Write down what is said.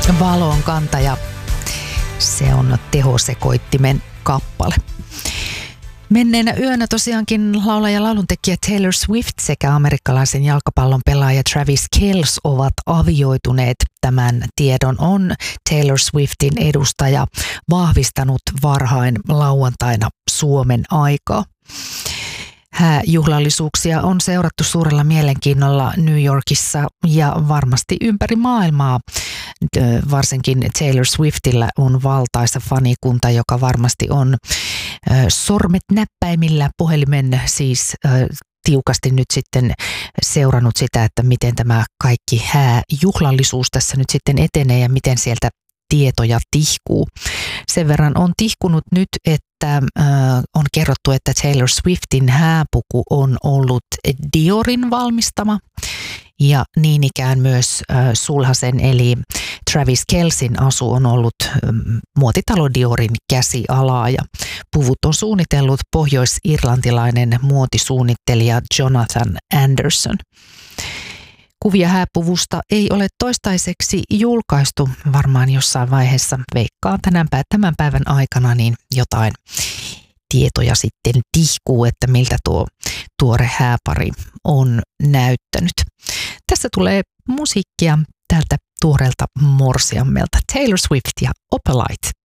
Valon kantaja. Se on tehosekoittimen kappale. Menneenä yönä tosiaankin laulaja ja lauluntekijä Taylor Swift sekä amerikkalaisen jalkapallon pelaaja Travis Kelce ovat avioituneet. Tämän tiedon on Taylor Swiftin edustaja vahvistanut varhain lauantaina Suomen aikaa. Hääjuhlallisuuksia on seurattu suurella mielenkiinnolla New Yorkissa ja varmasti ympäri maailmaa. Varsinkin Taylor Swiftillä on valtaisa fanikunta, joka varmasti on sormet näppäimillä puhelimen siis tiukasti nyt sitten seurannut sitä, että miten tämä kaikki hääjuhlallisuus tässä nyt sitten etenee ja miten sieltä tietoja tihkuu. Sen verran on tihkunut nyt, että on kerrottu, että Taylor Swiftin hääpuku on ollut Diorin valmistama ja niin ikään myös sulhasen eli Travis Kelcen asu on ollut muotitalo Diorin käsialaa ja puvut on suunnitellut pohjois-irlantilainen muotisuunnittelija Jonathan Anderson. Kuvia hääpuvusta ei ole toistaiseksi julkaistu, varmaan jossain vaiheessa veikkaan tämän päivän aikana, niin jotain tietoja sitten tihkuu, että miltä tuo tuore hääpari on näyttänyt. Tässä tulee musiikkia tältä tuoreelta morsiammelta Taylor Swift ja Opalite.